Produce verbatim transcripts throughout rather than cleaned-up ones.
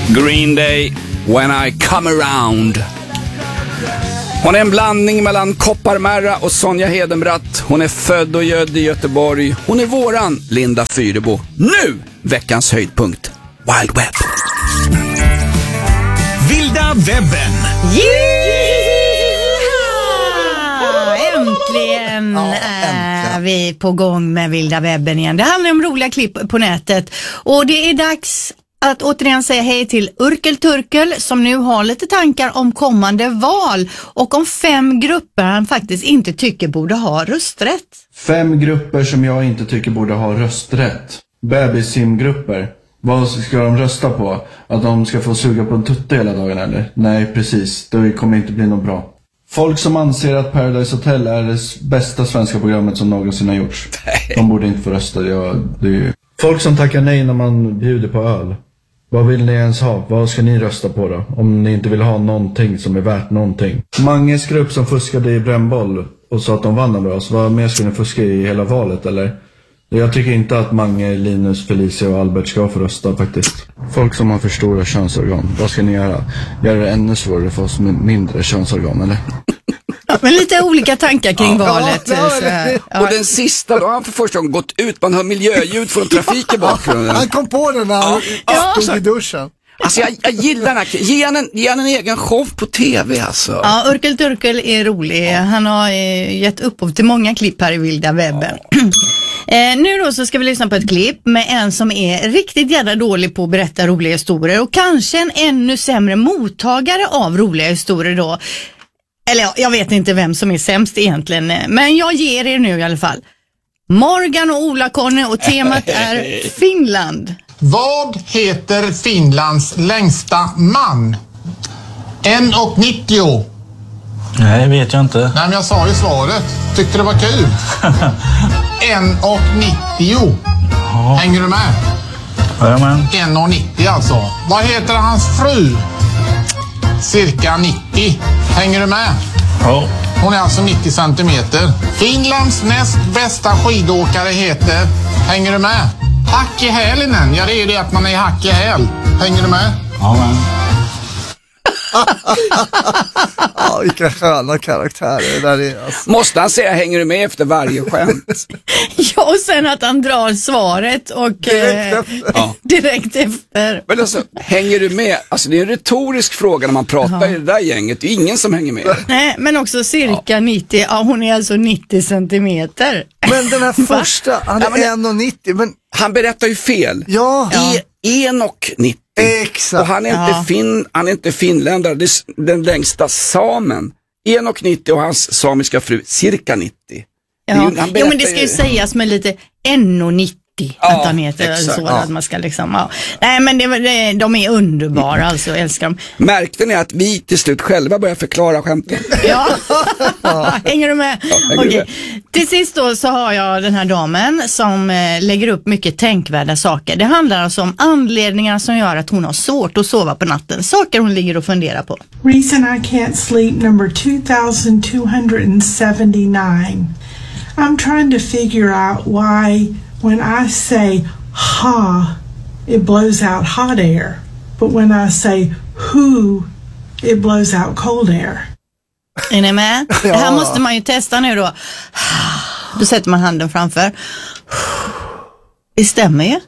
Green Day, When I Come Around. Hon är en blandning mellan Kopparmärra och Sonja Hedenbratt. Hon är född och gödd i Göteborg. Hon är våran Linda Fyrebo. Nu, veckans höjdpunkt, Wild Web. Vilda webben. Yeah! Äntligen Ja, är vi på gång med Vilda webben igen. Det handlar om roliga klipp på nätet. Och det är dags att återigen säga hej till Urkel Turkel som nu har lite tankar om kommande val och om fem grupper han faktiskt inte tycker borde ha rösträtt. Fem grupper som jag inte tycker borde ha rösträtt. Bebissimgrupper. Vad ska de rösta på? Att de ska få suga på en tutte hela dagen eller? Nej, precis. Det kommer inte bli något bra. Folk som anser att Paradise Hotel är det bästa svenska programmet som någonsin har gjorts. De borde inte få rösta. Det, det är ju... Folk som tackar nej när man bjuder på öl. Vad vill ni ens ha? Vad ska ni rösta på då? Om ni inte vill ha någonting som är värt någonting. Manges grupp som fuskade i brännboll och sa att de vann över oss. Vad mer ska ni fuska i hela valet eller? Jag tycker inte att Mange, Linus, Felicia och Albert ska få rösta faktiskt. Folk som har för stora könsorgan. Vad ska ni göra? Göra det ännu svårare för oss med mindre könsorgan eller? Ja, men lite olika tankar kring ja, valet. Ja, ja, det, ja. Och den sista då har han för första gången gått ut. Man hör miljöljud från trafik i bakgrunden. Han kom på den när han ja. stod i duschen. Alltså jag, jag gillar den här. Ge han en, ge han en egen show på tv alltså. Ja, Urkel Turkel är rolig. Han har eh, gett upphov till många klipp här i Vilda webben. Ja. Eh, nu då så ska vi lyssna på ett klipp med en som är riktigt jävla dålig på att berätta roliga historier och kanske en ännu sämre mottagare av roliga historier då. Eller ja, jag vet inte vem som är sämst egentligen, men jag ger er nu i alla fall. Morgan och Ola-Conny och temat är Finland. Vad heter Finlands längsta man? en komma nittio. Nej, vet jag inte. Nej, men jag sa ju svaret. Tyckte det var kul. en komma nittio. Ja. Hänger du med? Jajamän. en komma nittio alltså. Vad heter hans fru? Cirka nittio. Hänger du med? Ja. Hon är alltså nittio centimeter. Finlands näst bästa skidåkare heter... Hänger du med? Hack i hälinen. Ja, det är ju det att man är hack i häl. Hänger du med? Ja, men... Ja, vilka sköna karaktärer där är, alltså. Måste han säga hänger du med efter varje skämt? Ja, och sen att han drar svaret och direkt eh, efter. Ja. Direkt efter. Men alltså, hänger du med? Alltså det är en retorisk fråga när man pratar ja. i det där gänget. Det är ingen som hänger med. Nej, men också cirka ja. nittio. Ja, hon är alltså nittio centimeter. Men den här första, han är ja, en komma nittio. Men... Han berättar ju fel. Ja. I en komma nittio. Exakt. Och han är inte, ja. fin, han är inte finländare, det är den längsta samen. en komma nittio och hans samiska fru cirka nittio. Ja, ju, jo, men det ska ju sägas med lite en komma nittio. Ja, att han heter så ja. att man ska liksom, ja. Nej, men det, det, de är underbara alltså, jag älskar dem. Märkte ni att vi till slut själva börjar förklara skämten? Ja, hänger du med? Ja, hänger okay. med? Till sist då så har jag den här damen som eh, lägger upp mycket tänkvärda saker. Det handlar alltså om anledningar som gör att hon har svårt att sova på natten. Saker hon ligger och funderar på. Reason I can't sleep number two thousand two hundred seventy-nine. I'm trying to figure out why when I say ha, it blows out hot air. But when I say who, it blows out cold air. Är ni med? Ja. Det här måste man ju testa nu då. Då sätter man handen framför. Det stämmer ju.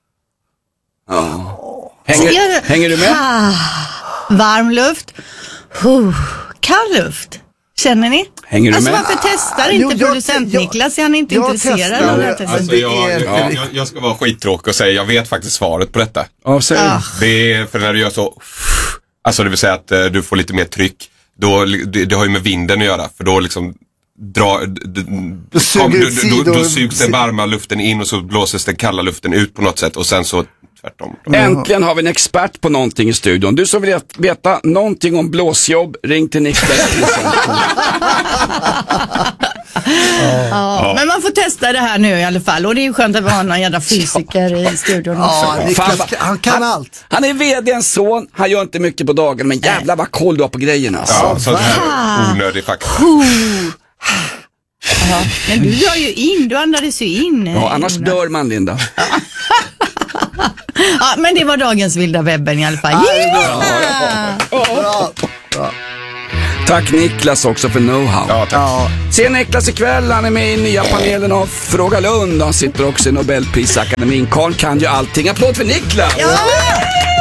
Ja. Hänger, hänger du med? Varm luft. Kall luft. Känner ni? Hänger du alltså med? varför testar inte jo, producent jag, Niklas? Han är inte jag intresserad av det här testet. Alltså jag, jag, jag, jag ska vara skittråkig och säga jag vet faktiskt svaret på detta. Ja, säg. Ah. Det är för när du gör så, alltså det vill säga att uh, du får lite mer tryck. Då, det, det har ju med vinden att göra. För då liksom dra, d, du suger du, du, då, då sugs den varma luften in och så blåses den kalla luften ut på något sätt. Och sen så tvärtom. Äntligen har vi en expert på någonting i studion. Du som vill veta någonting om blåsjobb, ring till Niklas. Ja, ja. Men man får testa det här nu i alla fall. Och det är ju skönt att vi har någon jävla fysiker i studion också. Ja, Niklas, han kan han, allt. Han är vd en son, han gör inte mycket på dagen. Men jävla vad koll du har på grejerna. Ja, så här onödig fakta. Ja, men du drar ju in, du andades ju in. Ja, annars dör man, Linda. Ja, men det var dagens vilda webben i alla fall. Ja, bra. Bra. Bra. Tack Niklas också för know-how. Ja, tack. Ja. Se Niklas ikväll, han är med i nya panelen av Fråga Lund. Han sitter också i Nobelprisakademin. Karl kan ju allting. Applåd för Niklas! Ja!